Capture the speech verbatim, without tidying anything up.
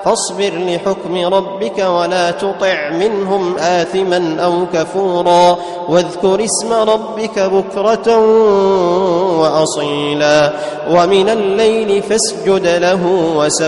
فاصبر لحكم ربك ولا تطع منهم آثما أو كفورا واذكر اسم ربك بكرة وأصيلا ومن الليل فاسجد له وسبح